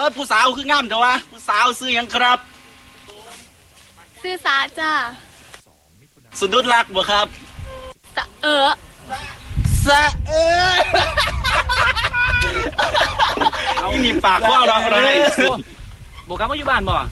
ผู้สาวคืองามเถอะวะผู้สาวซื้อยังครับซื้อสาจ้าสุดุดรักบ่ครับสะสะนี่มีปากว่าวเราอะไรบอกกันว่าอยู่บ้านบ่